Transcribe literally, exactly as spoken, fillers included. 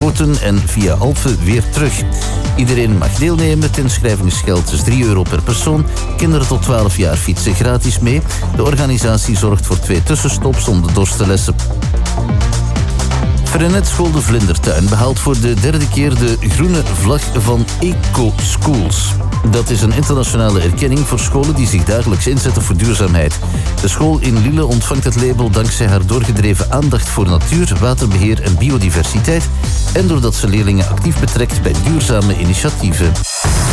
Schoten en via Alphen weer terug. Iedereen mag deelnemen. Het inschrijvingsgeld is drie euro per persoon. Kinderen tot twaalf jaar fietsen gratis mee. De organisatie zorgt voor twee tussenstops om de dorst te lessen. Freinet School de Vlindertuin behaalt voor de derde keer de groene vlag van Eco Schools. Dat is een internationale erkenning voor scholen die zich dagelijks inzetten voor duurzaamheid. De school in Lille ontvangt het label dankzij haar doorgedreven aandacht voor natuur, waterbeheer en biodiversiteit en doordat ze leerlingen actief betrekt bij duurzame initiatieven.